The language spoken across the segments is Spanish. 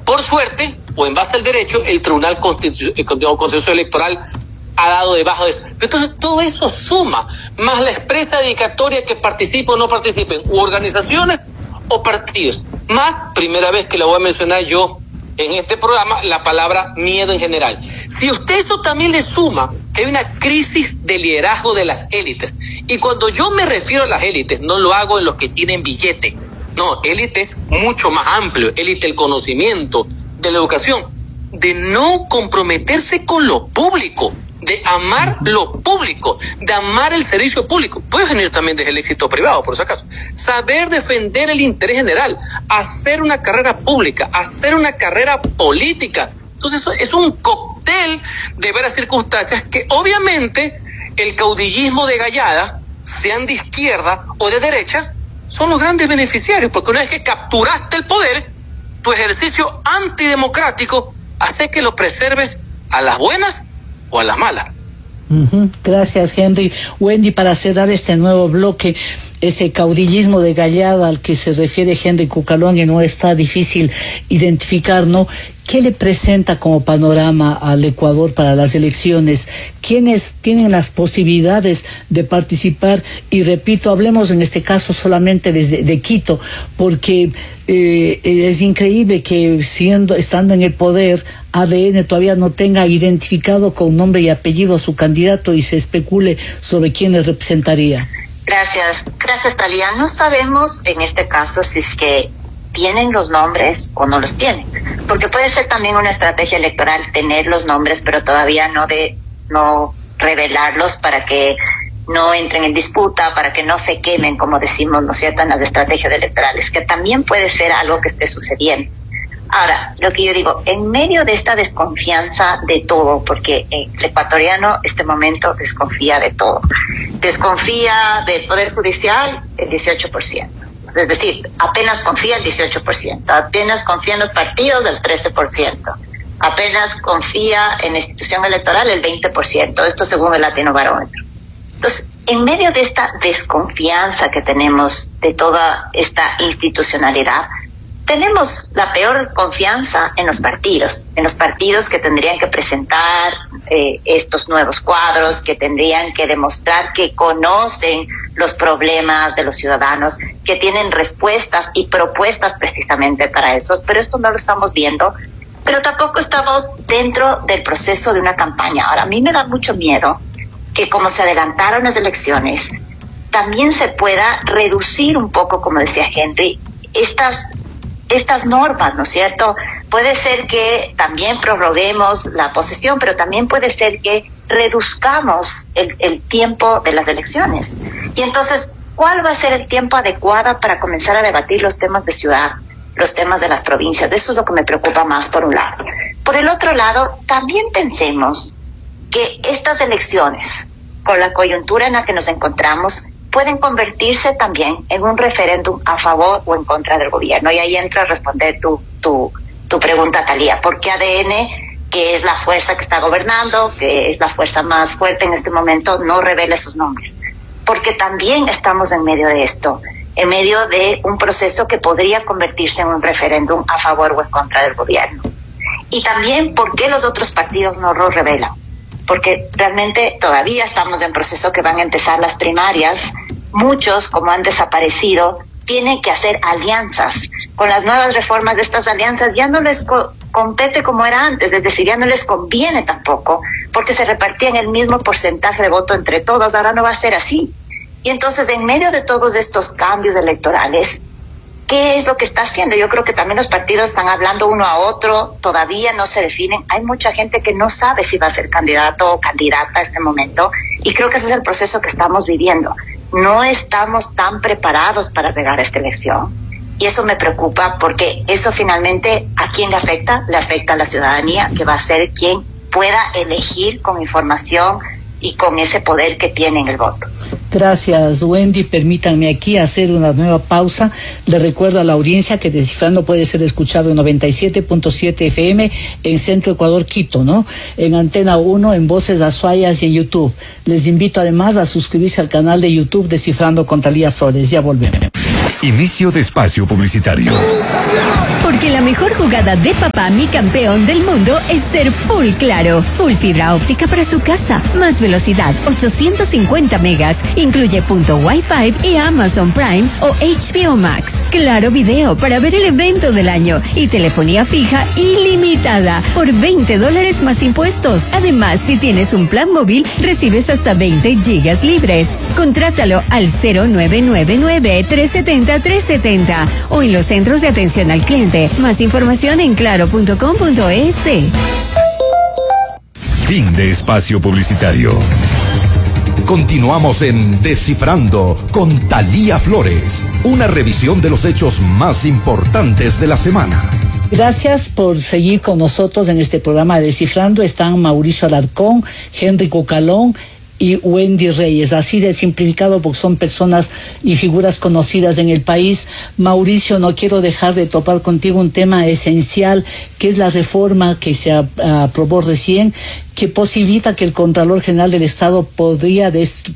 Por suerte, o en base al derecho, el Tribunal Contencioso Electoral ha dado de baja de eso. Entonces, todo eso suma, más la expresa dedicatoria que participen o no participen, u organizaciones o partidos. Más, primera vez que la voy a mencionar yo en este programa, la palabra miedo en general. Si usted eso también le suma que hay una crisis de liderazgo de las élites, y cuando yo me refiero a las élites, no lo hago en los que tienen billete, no, élite es mucho más amplio, élite el conocimiento, de la educación, de no comprometerse con lo público, de amar lo público, de amar el servicio público. Puede venir también desde el éxito privado, por si acaso. Saber defender el interés general, hacer una carrera pública, hacer una carrera política. Entonces eso es un cóctel de varias circunstancias que obviamente el caudillismo de Gallada, sean de izquierda o de derecha, son los grandes beneficiarios, porque una vez que capturaste el poder, tu ejercicio antidemocrático hace que lo preserves a las buenas o a las malas. Gracias, Henry. Wendy, para cerrar este nuevo bloque, ese caudillismo de Gallada al que se refiere Henry Cucalón, no está difícil identificar, ¿no? ¿Qué le presenta como panorama al Ecuador para las elecciones? ¿Quiénes tienen las posibilidades de participar? Y repito, hablemos en este caso solamente de Quito, porque es increíble que estando en el poder, ADN todavía no tenga identificado con nombre y apellido a su candidato y se especule sobre quién le representaría. Gracias, Talia. No sabemos en este caso si es que tienen los nombres o no los tienen, porque puede ser también una estrategia electoral tener los nombres, pero todavía no revelarlos para que no entren en disputa, para que no se quemen, como decimos, ¿no es cierto?, en las estrategias electorales, que también puede ser algo que esté sucediendo. Ahora, lo que yo digo, en medio de esta desconfianza de todo, porque el ecuatoriano este momento desconfía de todo, desconfía del Poder Judicial el 18%, es decir, apenas confía el 18%, apenas confía en los partidos el 13%, apenas confía en la institución electoral el 20%, esto según el Latinobarómetro. Entonces, en medio de esta desconfianza que tenemos de toda esta institucionalidad, tenemos la peor confianza en los partidos que tendrían que presentar estos nuevos cuadros, que tendrían que demostrar que conocen los problemas de los ciudadanos, que tienen respuestas y propuestas precisamente para eso, pero esto no lo estamos viendo, pero tampoco estamos dentro del proceso de una campaña. Ahora, a mí me da mucho miedo que como se adelantaron las elecciones, también se pueda reducir un poco, como decía Henry, estas normas, ¿no es cierto? Puede ser que también prorroguemos la posesión, pero también puede ser que reduzcamos el tiempo de las elecciones. Y entonces, ¿cuál va a ser el tiempo adecuado para comenzar a debatir los temas de ciudad, los temas de las provincias? Eso es lo que me preocupa más, por un lado. Por el otro lado, también pensemos que estas elecciones, con la coyuntura en la que nos encontramos, pueden convertirse también en un referéndum a favor o en contra del gobierno. Y ahí entra a responder tu pregunta, Talía. ¿Por qué ADN, que es la fuerza que está gobernando, que es la fuerza más fuerte en este momento, no revela sus nombres? Porque también estamos en medio de esto, en medio de un proceso que podría convertirse en un referéndum a favor o en contra del gobierno. Y también, ¿por qué los otros partidos no lo revelan? Porque realmente todavía estamos en proceso que van a empezar las primarias. Muchos, como han desaparecido, tienen que hacer alianzas. Con las nuevas reformas de estas alianzas ya no les compete como era antes, es decir, ya no les conviene tampoco, porque se repartían el mismo porcentaje de voto entre todos. Ahora no va a ser así. Y entonces, en medio de todos estos cambios electorales, ¿qué es lo que está haciendo? Yo creo que también los partidos están hablando uno a otro, todavía no se definen. Hay mucha gente que no sabe si va a ser candidato o candidata a este momento, y creo que ese es el proceso que estamos viviendo. No estamos tan preparados para llegar a esta elección, y eso me preocupa, porque eso finalmente, ¿a quién le afecta? Le afecta a la ciudadanía, que va a ser quien pueda elegir con información y con ese poder que tiene en el voto. Gracias, Wendy. Permítanme aquí hacer una nueva pausa. Le recuerdo a la audiencia que Descifrando puede ser escuchado en 97.7 FM en Centro Ecuador, Quito, ¿no? En Antena 1, en Voces Azuayas y en YouTube. Les invito además a suscribirse al canal de YouTube Descifrando con Talía Flores. Ya volvemos. Inicio de espacio publicitario. Porque la mejor jugada de papá, mi campeón del mundo, es ser full claro. Full fibra óptica para su casa. Más velocidad, 850 megas. Incluye punto Wi-Fi y Amazon Prime o HBO Max. Claro Video para ver el evento del año. Y telefonía fija ilimitada por $20 más impuestos. Además, si tienes un plan móvil, recibes hasta 20 gigas libres. Contrátalo al 0999-370-370 o en los centros de atención al cliente. Más información en claro.com.es. Fin de espacio publicitario. Continuamos en Descifrando con Thalía Flores, una revisión de los hechos más importantes de la semana. Gracias por seguir con nosotros en este programa de Descifrando. Están Mauricio Alarcón, Henry Cucalón y Wendy Reyes, así de simplificado porque son personas y figuras conocidas en el país. Mauricio, no quiero dejar de topar contigo un tema esencial, que es la reforma que se aprobó recién, que posibilita que el Contralor General del Estado puede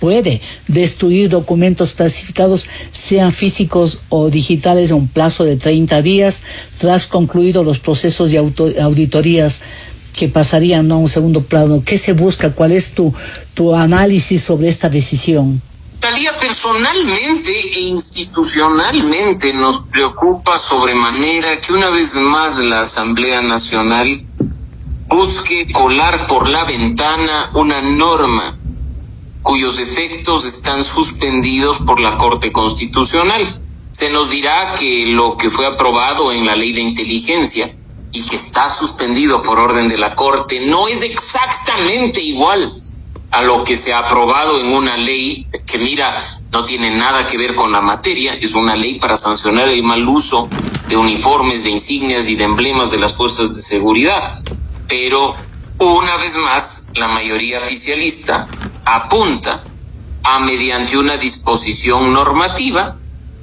destruir documentos clasificados, sean físicos o digitales, en un plazo de 30 días, tras concluidos los procesos de auditorías que pasarían a un segundo plano. ¿Qué se busca? ¿Cuál es tu análisis sobre esta decisión? Thalía, personalmente e institucionalmente nos preocupa sobremanera que una vez más la Asamblea Nacional busque colar por la ventana una norma cuyos efectos están suspendidos por la Corte Constitucional. Se nos dirá que lo que fue aprobado en la Ley de Inteligencia y que está suspendido por orden de la Corte no es exactamente igual a lo que se ha aprobado en una ley que, mira, no tiene nada que ver con la materia. Es una ley para sancionar el mal uso de uniformes, de insignias y de emblemas de las fuerzas de seguridad. Pero, una vez más, la mayoría oficialista apunta a, mediante una disposición normativa,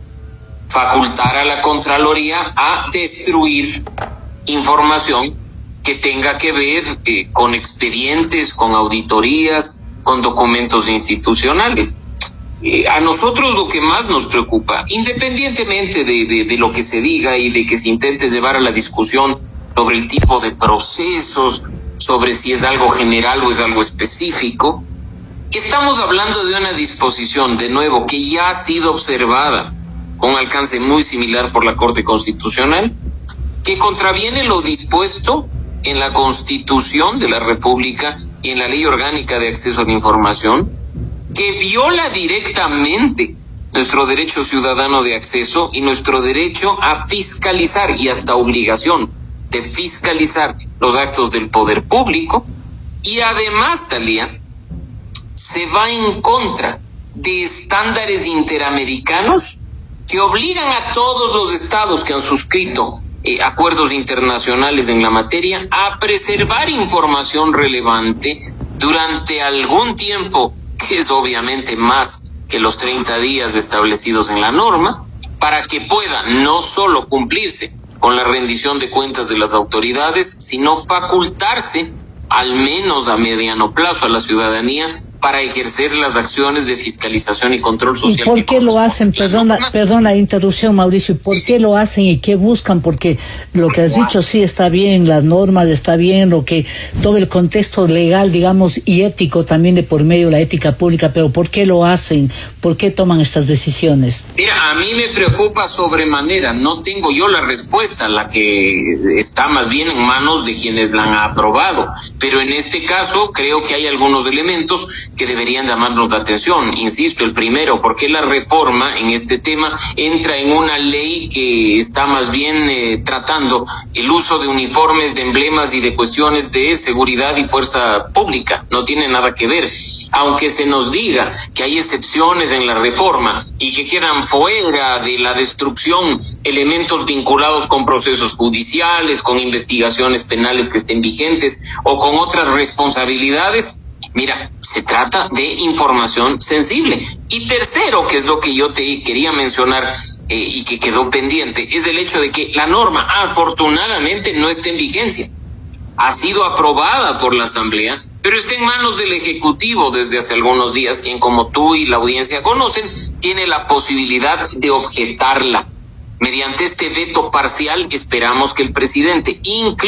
facultar a la Contraloría a destruir información que tenga que ver con expedientes, con auditorías, con documentos institucionales. A nosotros lo que más nos preocupa, independientemente de lo que se diga y de que se intente llevar a la discusión sobre el tipo de procesos, sobre si es algo general o es algo específico, estamos hablando de una disposición, de nuevo, que ya ha sido observada con alcance muy similar por la Corte Constitucional, que contraviene lo dispuesto en la Constitución de la República y en la Ley Orgánica de Acceso a la Información, que viola directamente nuestro derecho ciudadano de acceso y nuestro derecho a fiscalizar y hasta obligación de fiscalizar los actos del poder público, y además, Thalía, se va en contra de estándares interamericanos que obligan a todos los estados que han suscrito acuerdos internacionales en la materia a preservar información relevante durante algún tiempo, que es obviamente más que los 30 días establecidos en la norma, para que pueda no solo cumplirse con la rendición de cuentas de las autoridades, sino facultarse, al menos a mediano plazo, a la ciudadanía para ejercer las acciones de fiscalización y control social. ¿Y por qué lo hacen? Perdón la interrupción, Mauricio. ¿Por qué lo hacen y qué buscan? Porque lo que has dicho sí está bien, las normas está bien, todo el contexto legal, digamos, y ético también de por medio de la ética pública, pero ¿por qué lo hacen? ¿Por qué toman estas decisiones? Mira, a mí me preocupa sobremanera. No tengo yo la respuesta, la que está más bien en manos de quienes la han aprobado. Pero en este caso creo que hay algunos elementos que deberían llamarnos la atención. Insisto, el primero, ¿por qué la reforma en este tema entra en una ley que está más bien tratando el uso de uniformes, de emblemas y de cuestiones de seguridad y fuerza pública? No tiene nada que ver. Aunque se nos diga que hay excepciones en la reforma y que quedan fuera de la destrucción elementos vinculados con procesos judiciales, con investigaciones penales que estén vigentes o con otras responsabilidades, mira, se trata de información sensible. Y tercero, que es lo que yo te quería mencionar y que quedó pendiente, es el hecho de que la norma afortunadamente no está en vigencia. Ha sido aprobada por la Asamblea, pero está en manos del Ejecutivo desde hace algunos días, quien, como tú y la audiencia conocen, tiene la posibilidad de objetarla. Mediante este veto parcial esperamos que el presidente